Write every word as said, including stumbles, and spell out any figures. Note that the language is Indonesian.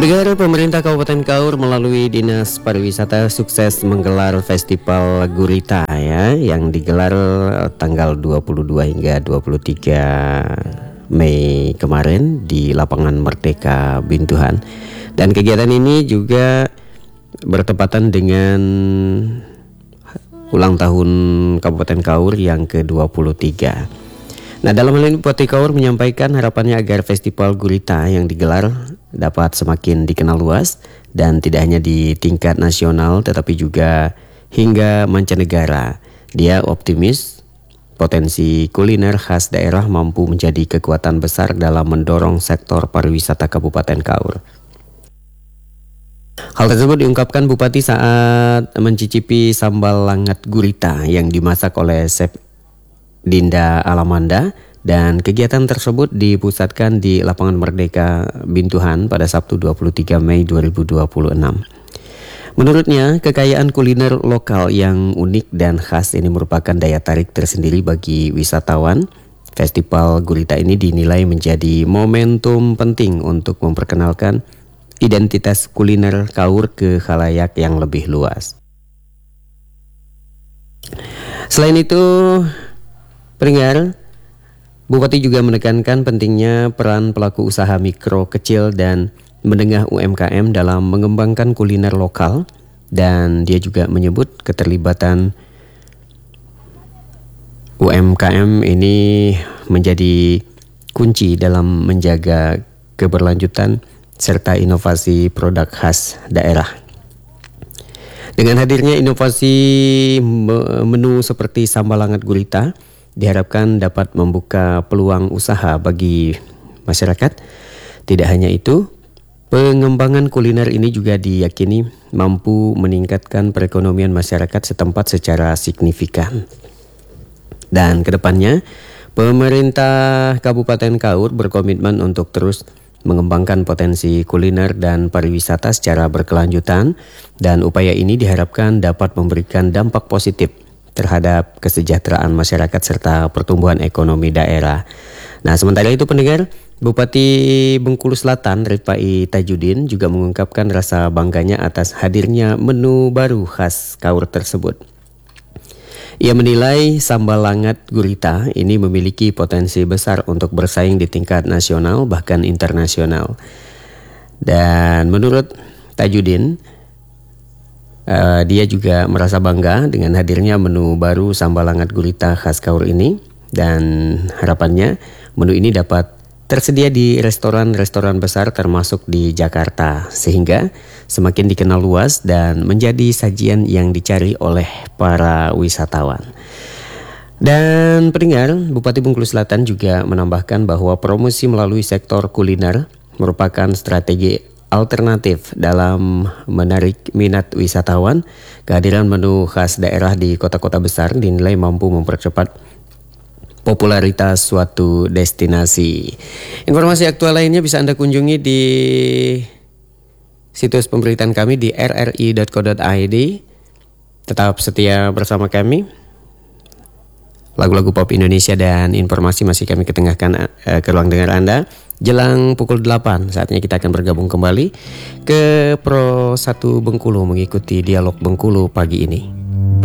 Pendengar, pemerintah Kabupaten Kaur melalui Dinas Pariwisata sukses menggelar Festival Gurita ya, yang digelar tanggal dua puluh dua hingga dua puluh tiga Mei kemarin di Lapangan Merdeka Bintuhan. Dan kegiatan ini juga bertepatan dengan ulang tahun Kabupaten Kaur yang ke dua puluh tiga. Nah, dalam hal ini Bupati Kaur menyampaikan harapannya agar Festival Gurita yang digelar dapat semakin dikenal luas dan tidak hanya di tingkat nasional tetapi juga hingga mancanegara. Dia optimis potensi kuliner khas daerah mampu menjadi kekuatan besar dalam mendorong sektor pariwisata Kabupaten Kaur. Hal tersebut diungkapkan Bupati saat mencicipi sambal langat gurita yang dimasak oleh Chef Dinda Alamanda, dan kegiatan tersebut dipusatkan di Lapangan Merdeka Bintuhan pada Sabtu dua puluh tiga Mei dua ribu dua puluh enam. Menurutnya, kekayaan kuliner lokal yang unik dan khas ini merupakan daya tarik tersendiri bagi wisatawan. Festival Gurita ini dinilai menjadi momentum penting untuk memperkenalkan identitas kuliner Kaur ke khalayak yang lebih luas. Selain itu, pendengar, Bupati juga menekankan pentingnya peran pelaku usaha mikro, kecil, dan menengah U M K M dalam mengembangkan kuliner lokal, dan dia juga menyebut keterlibatan U M K M ini menjadi kunci dalam menjaga keberlanjutan serta inovasi produk khas daerah. Dengan hadirnya inovasi menu seperti sambal langat gurita, diharapkan dapat membuka peluang usaha bagi masyarakat. Tidak hanya itu, pengembangan kuliner ini juga diyakini mampu meningkatkan perekonomian masyarakat setempat secara signifikan. Dan kedepannya, pemerintah Kabupaten Kaur berkomitmen untuk terus mengembangkan potensi kuliner dan pariwisata secara berkelanjutan, dan upaya ini diharapkan dapat memberikan dampak positif terhadap kesejahteraan masyarakat serta pertumbuhan ekonomi daerah. Nah, sementara itu pendengar, Bupati Bengkulu Selatan Rifai Tajudin juga mengungkapkan rasa bangganya atas hadirnya menu baru khas Kaur tersebut. Ia menilai sambal langat gurita ini memiliki potensi besar untuk bersaing di tingkat nasional bahkan internasional. Dan menurut Tajudin, Uh, dia juga merasa bangga dengan hadirnya menu baru sambal langat gurita khas Kaur ini, dan harapannya menu ini dapat tersedia di restoran-restoran besar termasuk di Jakarta sehingga semakin dikenal luas dan menjadi sajian yang dicari oleh para wisatawan. Dan pendengar, Bupati Bengkulu Selatan juga menambahkan bahwa promosi melalui sektor kuliner merupakan strategi alternatif dalam menarik minat wisatawan. Kehadiran menu khas daerah di kota-kota besar dinilai mampu mempercepat popularitas suatu destinasi. Informasi aktual lainnya bisa Anda kunjungi di situs pemberitaan kami di r r i dot co dot i d. Tetap setia bersama kami. Lagu-lagu pop Indonesia dan informasi masih kami ketengahkan uh, ke ruang dengar Anda. Jelang pukul delapan, saatnya kita akan bergabung kembali ke Pro satu Bengkulu mengikuti dialog Bengkulu pagi ini.